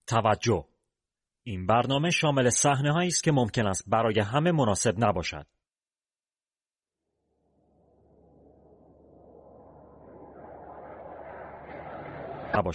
توجه! این برنامه شامل صحنه‌هایی است که ممکن است برای همه مناسب نباشد.